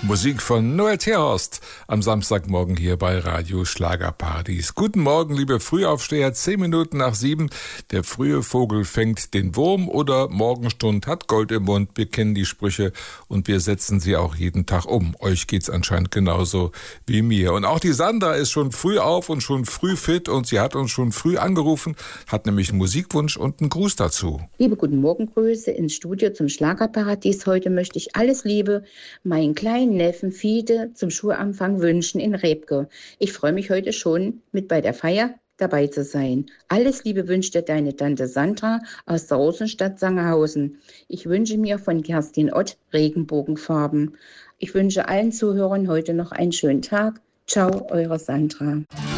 Musik von Noel Terhorst am Samstagmorgen hier bei Radio Schlagerparadies. Guten Morgen, liebe Frühaufsteher, 10 Minuten nach 7. Der frühe Vogel fängt den Wurm oder Morgenstund hat Gold im Mund. Wir kennen die Sprüche und wir setzen sie auch jeden Tag um. Euch geht's anscheinend genauso wie mir. Und auch die Sandra ist schon früh auf und schon früh fit und sie hat uns schon früh angerufen, hat nämlich einen Musikwunsch und einen Gruß dazu. Liebe guten Morgengrüße ins Studio zum Schlagerparadies. Heute möchte ich alles Liebe meinen kleinen Neffen Fiete zum Schulanfang wünschen in Rebke. Ich freue mich heute schon mit bei der Feier dabei zu sein. Alles Liebe wünscht dir deine Tante Sandra aus der Rosenstadt Sangerhausen. Ich wünsche mir von Kerstin Ott Regenbogenfarben. Ich wünsche allen Zuhörern heute noch einen schönen Tag. Ciao, eure Sandra.